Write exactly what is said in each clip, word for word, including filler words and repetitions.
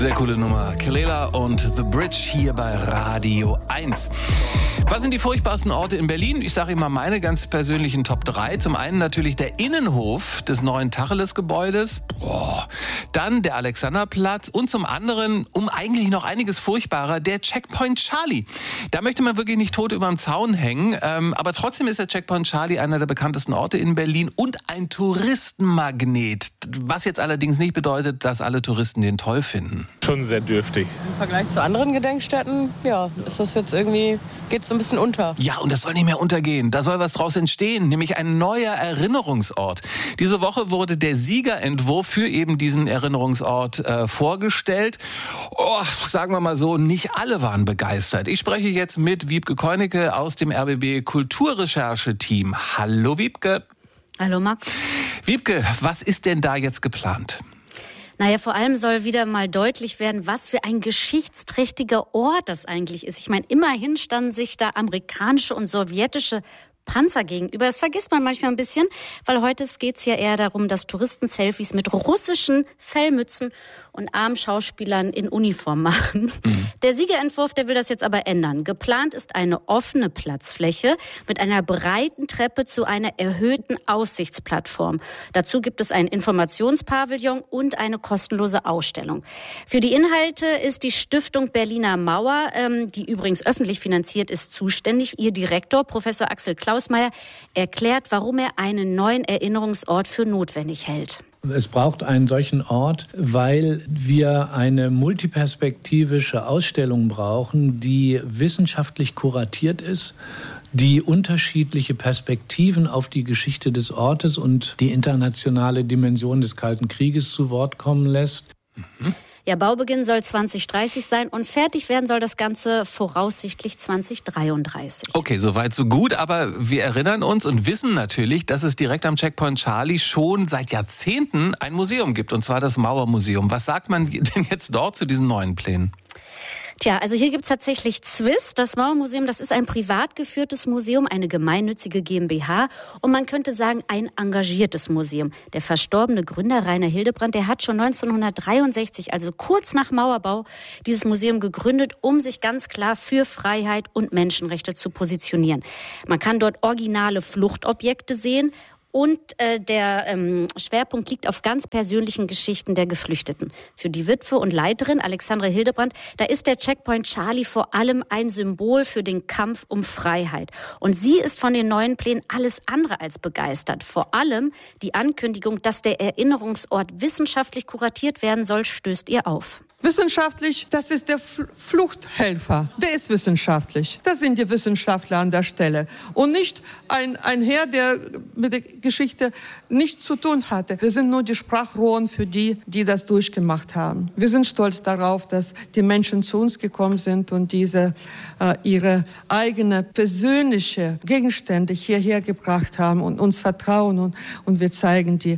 Sehr coole Nummer. Kelela und The Bridge hier bei Radio eins. Was sind die furchtbarsten Orte in Berlin? Ich sage Ihnen mal meine ganz persönlichen Top drei. Zum einen natürlich der Innenhof des neuen Tacheles-Gebäudes. Boah. Dann der Alexanderplatz. Und zum anderen, um eigentlich noch einiges furchtbarer, der Checkpoint Charlie. Da möchte man wirklich nicht tot über dem Zaun hängen. Ähm, aber trotzdem ist der Checkpoint Charlie einer der bekanntesten Orte in Berlin und ein Touristenmagnet. Was jetzt allerdings nicht bedeutet, dass alle Touristen den toll finden. Schon sehr dürftig. Im Vergleich zu anderen Gedenkstätten, ja, ist das jetzt irgendwie, geht so ein bisschen unter. Ja, und das soll nicht mehr untergehen. Da soll was draus entstehen, nämlich ein neuer Erinnerungsort. Diese Woche wurde der Siegerentwurf für eben diesen Erinnerungsort äh, vorgestellt. Oh, sagen wir mal so, nicht alle waren begeistert. Ich spreche jetzt mit Wiebke Keunicke aus dem R B B Kulturrecherche-Team. Hallo Wiebke. Hallo Max. Wiebke, was ist denn da jetzt geplant? Naja, vor allem soll wieder mal deutlich werden, was für ein geschichtsträchtiger Ort das eigentlich ist. Ich meine, immerhin standen sich da amerikanische und sowjetische Panzer gegenüber. Das vergisst man manchmal ein bisschen, weil heute geht es ja eher darum, dass Touristen Selfies mit russischen Fellmützen und armen Schauspielern in Uniform machen. Mhm. Der Siegerentwurf, der will das jetzt aber ändern. Geplant ist eine offene Platzfläche mit einer breiten Treppe zu einer erhöhten Aussichtsplattform. Dazu gibt es ein Informationspavillon und eine kostenlose Ausstellung. Für die Inhalte ist die Stiftung Berliner Mauer, ähm, die übrigens öffentlich finanziert ist, zuständig. Ihr Direktor, Professor Axel Klausmeier, erklärt, warum er einen neuen Erinnerungsort für notwendig hält. Es braucht einen solchen Ort, weil wir eine multiperspektivische Ausstellung brauchen, die wissenschaftlich kuratiert ist, die unterschiedliche Perspektiven auf die Geschichte des Ortes und die internationale Dimension des Kalten Krieges zu Wort kommen lässt. Mhm. Ja, Baubeginn soll zwanzig dreißig sein und fertig werden soll das Ganze voraussichtlich zwanzig dreiunddreißig. Okay, soweit so gut, aber wir erinnern uns und wissen natürlich, dass es direkt am Checkpoint Charlie schon seit Jahrzehnten ein Museum gibt, und zwar das Mauermuseum. Was sagt man denn jetzt dort zu diesen neuen Plänen? Tja, also hier gibt's tatsächlich Zwiss. Das Mauermuseum, das ist ein privat geführtes Museum, eine gemeinnützige GmbH und man könnte sagen, ein engagiertes Museum. Der verstorbene Gründer Rainer Hildebrand, der hat schon neunzehnhundertdreiundsechzig, also kurz nach Mauerbau, dieses Museum gegründet, um sich ganz klar für Freiheit und Menschenrechte zu positionieren. Man kann dort originale Fluchtobjekte sehen. Und äh, der ähm, Schwerpunkt liegt auf ganz persönlichen Geschichten der Geflüchteten. Für die Witwe und Leiterin Alexandra Hildebrand, da ist der Checkpoint Charlie vor allem ein Symbol für den Kampf um Freiheit. Und sie ist von den neuen Plänen alles andere als begeistert. Vor allem die Ankündigung, dass der Erinnerungsort wissenschaftlich kuratiert werden soll, stößt ihr auf. Wissenschaftlich, das ist der Fluchthelfer. Der ist wissenschaftlich. Das sind die Wissenschaftler an der Stelle. Und nicht ein, ein Herr, der mit der Geschichte nichts zu tun hatte. Wir sind nur die Sprachrohren für die, die das durchgemacht haben. Wir sind stolz darauf, dass die Menschen zu uns gekommen sind und diese äh, ihre eigene persönliche Gegenstände hierher gebracht haben und uns vertrauen und, und wir zeigen die.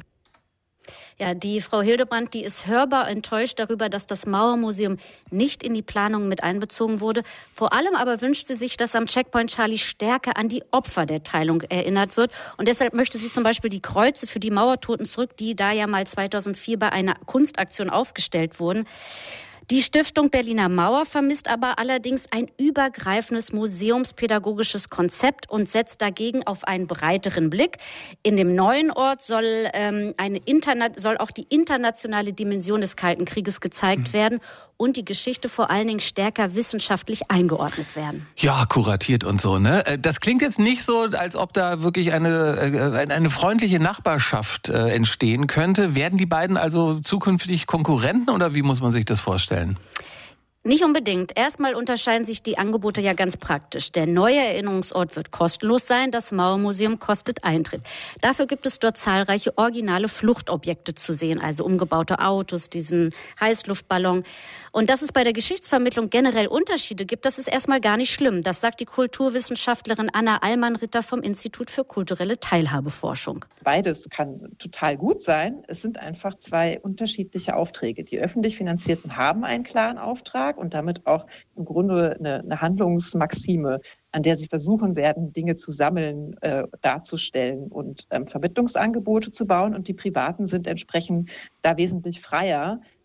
Ja, die Frau Hildebrand, die ist hörbar enttäuscht darüber, dass das Mauermuseum nicht in die Planung mit einbezogen wurde. Vor allem aber wünscht sie sich, dass am Checkpoint Charlie stärker an die Opfer der Teilung erinnert wird. Und deshalb möchte sie zum Beispiel die Kreuze für die Mauertoten zurück, die da ja mal zweitausendvier bei einer Kunstaktion aufgestellt wurden. Die Stiftung Berliner Mauer vermisst aber allerdings ein übergreifendes museumspädagogisches Konzept und setzt dagegen auf einen breiteren Blick. In dem neuen Ort soll, ähm, eine Interna- soll auch die internationale Dimension des Kalten Krieges gezeigt mhm. werden und die Geschichte vor allen Dingen stärker wissenschaftlich eingeordnet werden. Ja, kuratiert und so, ne? Das klingt jetzt nicht so, als ob da wirklich eine, eine freundliche Nachbarschaft entstehen könnte. Werden die beiden also zukünftig Konkurrenten oder wie muss man sich das vorstellen? Nicht unbedingt. Erstmal unterscheiden sich die Angebote ja ganz praktisch. Der neue Erinnerungsort wird kostenlos sein, das Mauermuseum kostet Eintritt. Dafür gibt es dort zahlreiche originale Fluchtobjekte zu sehen, also umgebaute Autos, diesen Heißluftballon. Und dass es bei der Geschichtsvermittlung generell Unterschiede gibt, das ist erstmal gar nicht schlimm. Das sagt die Kulturwissenschaftlerin Anna Allmann-Ritter vom Institut für kulturelle Teilhabeforschung. Beides kann total gut sein. Es sind einfach zwei unterschiedliche Aufträge. Die öffentlich Finanzierten haben einen klaren Auftrag und damit auch im Grunde eine, eine Handlungsmaxime, an der sie versuchen werden, Dinge zu sammeln, äh, darzustellen und ähm, Vermittlungsangebote zu bauen. Und die Privaten sind entsprechend da wesentlich freier,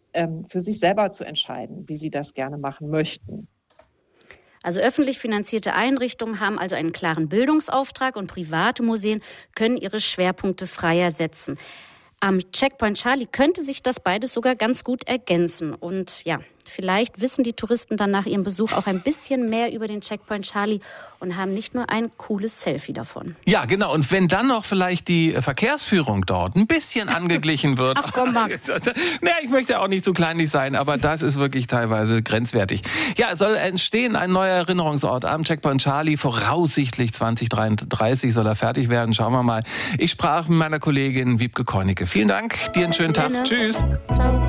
ähm, für sich selber zu entscheiden, wie sie das gerne machen möchten. Also öffentlich finanzierte Einrichtungen haben also einen klaren Bildungsauftrag und private Museen können ihre Schwerpunkte freier setzen. Am Checkpoint Charlie könnte sich das beides sogar ganz gut ergänzen. Und ja, vielleicht wissen die Touristen dann nach ihrem Besuch auch ein bisschen mehr über den Checkpoint Charlie und haben nicht nur ein cooles Selfie davon. Ja, genau. Und wenn dann noch vielleicht die Verkehrsführung dort ein bisschen angeglichen wird. Ach komm, Max. Naja, ich möchte auch nicht zu kleinlich sein, aber das ist wirklich teilweise grenzwertig. Ja, es soll entstehen ein neuer Erinnerungsort am Checkpoint Charlie. Voraussichtlich zwanzig dreiunddreißig soll er fertig werden. Schauen wir mal. Ich sprach mit meiner Kollegin Wiebke Kornicke. Vielen Dank. Dir einen schönen Tag. Gerne. Tschüss. Ciao.